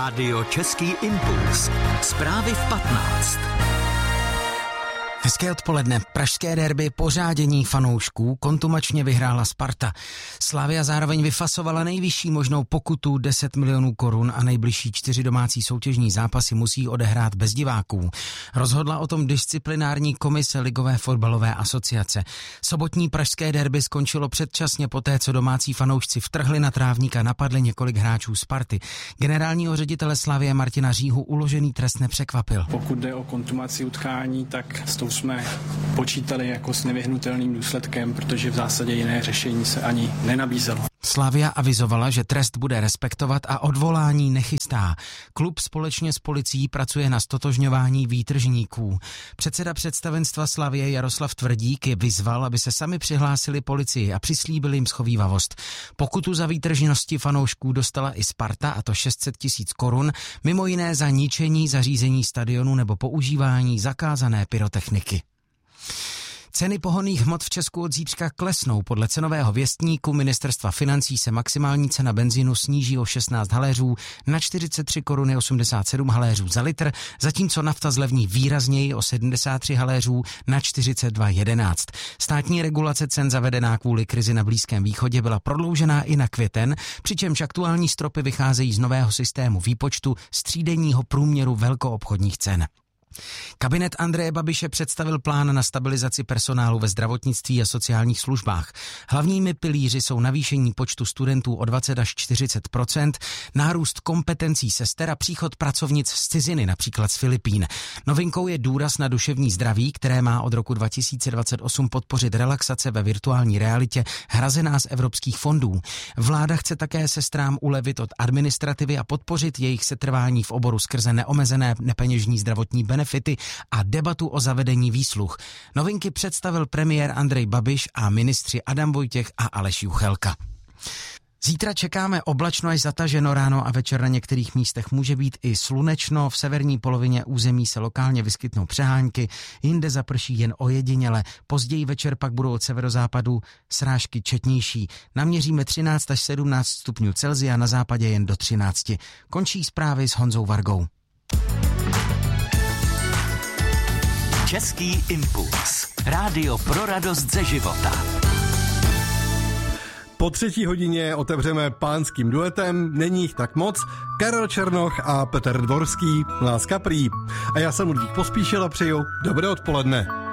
Rádio Český impuls. Zprávy v 15. Hezké odpoledne. Pražské derby pořádění fanoušků kontumačně vyhrála Sparta. Slavia zároveň vyfasovala nejvyšší možnou pokutu 10 milionů korun a nejbližší 4 domácí soutěžní zápasy musí odehrát bez diváků. Rozhodla o tom disciplinární komise Ligové fotbalové asociace. Sobotní pražské derby skončilo předčasně poté, co domácí fanoušci vtrhli na trávník a napadli několik hráčů Sparty. Generálního ředitele Slavie Martina Říhu uložený trest nepřekvapil. Pokud jde o kontumaci utkání, tak s tou jsme počítali jako s nevyhnutelným důsledkem, protože v zásadě jiné řešení se ani nenabízelo. Slavia avizovala, že trest bude respektovat a odvolání nechystá. Klub společně s policií pracuje na ztotožňování výtržníků. Předseda představenstva Slavie Jaroslav Tvrdík je vyzval, aby se sami přihlásili policii a přislíbili jim shovívavost. Pokutu za výtržnosti fanoušků dostala i Sparta, a to 600 000 korun, mimo jiné za ničení zařízení stadionu nebo používání zakázané pyrotechniky. Ceny pohonných hmot v Česku od zítřka klesnou. Podle cenového věstníku Ministerstva financí se maximální cena benzínu sníží o 16 haléřů na 43 koruny 87 haléřů za litr, zatímco nafta zlevní výrazněji o 73 haléřů na 42,11. Státní regulace cen zavedená kvůli krizi na Blízkém východě byla prodloužená i na květen, přičemž aktuální stropy vycházejí z nového systému výpočtu střídenního průměru velkoobchodních cen. Kabinet Andreje Babiše představil plán na stabilizaci personálu ve zdravotnictví a sociálních službách. Hlavními pilíři jsou navýšení počtu studentů o 20 až 40%, nárůst kompetencí sester a příchod pracovnic z ciziny, například z Filipín. Novinkou je důraz na duševní zdraví, které má od roku 2028 podpořit relaxace ve virtuální realitě hrazená z evropských fondů. Vláda chce také sestrám ulevit od administrativy a podpořit jejich setrvání v oboru skrze neomezené nepeněžní zdravotní benefity a debatu o zavedení výsluh. Novinky představil premiér Andrej Babiš a ministři Adam Vojtěch a Aleš Juchelka. Zítra čekáme oblačno až zataženo, ráno a večer na některých místech může být i slunečno, v severní polovině území se lokálně vyskytnou přehánky, jinde zaprší jen ojediněle, později večer pak budou od severozápadu srážky četnější. Naměříme 13 až 17 stupňů Celsia, na západě jen do 13. Končí zprávy s Honzou Vargou. Český impuls. Rádio pro radost ze života. Po 3. hodině otevřeme pánským duetem, není jich tak moc, Karel Černoch a Petr Dvorský, Láska prý. A já jsem Ludvík Pospíšil a přeju dobré odpoledne.